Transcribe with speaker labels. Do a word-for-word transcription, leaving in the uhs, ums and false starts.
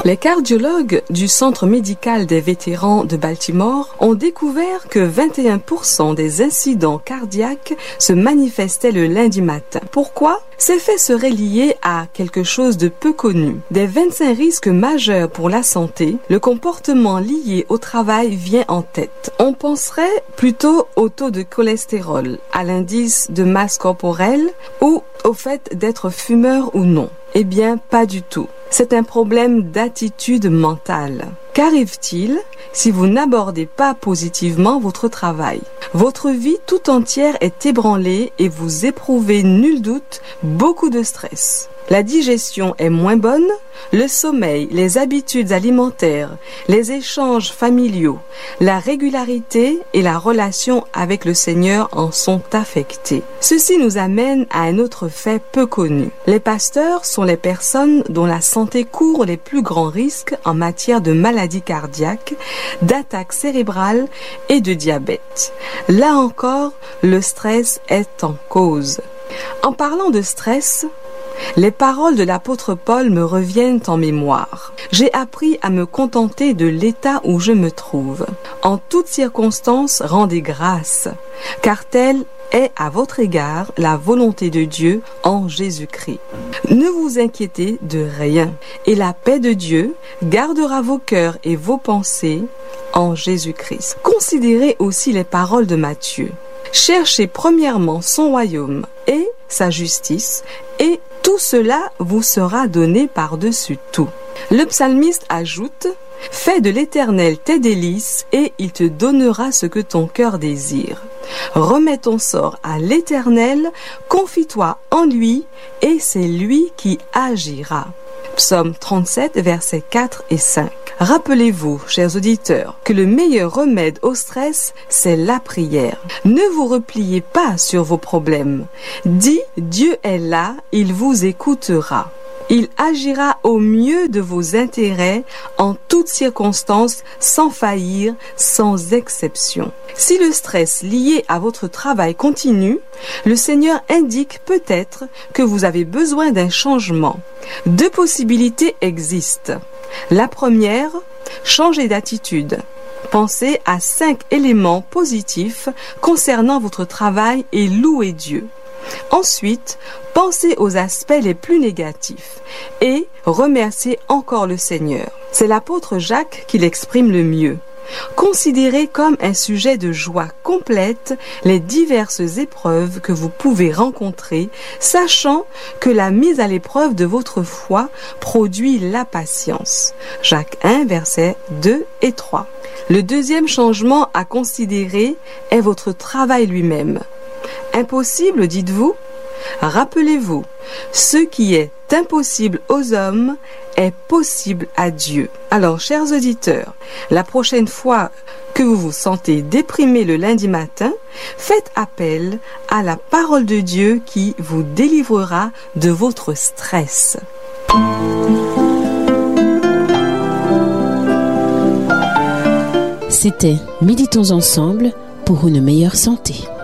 Speaker 1: Les cardiologues du Centre médical des vétérans de Baltimore ont découvert que vingt et un pour cent des incidents cardiaques se manifestaient le lundi matin. Pourquoi? Ces faits seraient liés à quelque chose de peu connu. Des vingt-cinq risques majeurs pour la santé, le comportement lié au travail vient en tête. On penserait plutôt au taux de cholestérol, à l'indice de masse corporelle ou au fait d'être fumeur ou non. Eh bien, pas du tout. C'est un problème d'attitude mentale. Qu'arrive-t-il si vous n'abordez pas positivement votre travail? Votre vie tout entière est ébranlée et vous éprouvez, nul doute, beaucoup de stress. La digestion est moins bonne, le sommeil, les habitudes alimentaires, les échanges familiaux, la régularité et la relation avec le Seigneur en sont affectés. Ceci nous amène à un autre fait peu connu. Les pasteurs sont les personnes dont la santé court les plus grands risques en matière de maladies cardiaques, d'attaques cérébrales et de diabète. Là encore, le stress est en cause. En parlant de stress, les paroles de l'apôtre Paul me reviennent en mémoire. J'ai appris à me contenter de l'état où je me trouve. En toutes circonstances, rendez grâce, car telle est à votre égard la volonté de Dieu en Jésus-Christ. Ne vous inquiétez de rien, et la paix de Dieu gardera vos cœurs et vos pensées en Jésus-Christ. Considérez aussi les paroles de Matthieu. Cherchez premièrement son royaume et sa justice, et tout cela vous sera donné par-dessus tout. Le psalmiste ajoute: fais de l'Éternel tes délices et il te donnera ce que ton cœur désire. Remets ton sort à l'Éternel, confie-toi en lui et c'est lui qui agira. Psaume trente-sept, versets quatre et cinq. Rappelez-vous, chers auditeurs, que le meilleur remède au stress, c'est la prière. Ne vous repliez pas sur vos problèmes. Dis, Dieu est là, il vous écoutera. Il agira au mieux de vos intérêts en toutes circonstances, sans faillir, sans exception. Si le stress lié à votre travail continue, le Seigneur indique peut-être que vous avez besoin d'un changement. Deux possibilités existent. La première, changer d'attitude. Pensez à cinq éléments positifs concernant votre travail et louez Dieu. Ensuite, pensez aux aspects les plus négatifs et remerciez encore le Seigneur. C'est l'apôtre Jacques qui l'exprime le mieux. Considérez comme un sujet de joie complète les diverses épreuves que vous pouvez rencontrer, sachant que la mise à l'épreuve de votre foi produit la patience. Jacques un, versets deux et trois. Le deuxième changement à considérer est votre travail lui-même. Impossible, dites-vous? Rappelez-vous, ce qui est impossible aux hommes est possible à Dieu. Alors, chers auditeurs, la prochaine fois que vous vous sentez déprimé le lundi matin, faites appel à la parole de Dieu qui vous délivrera de votre stress.
Speaker 2: C'était Méditons ensemble pour une meilleure santé.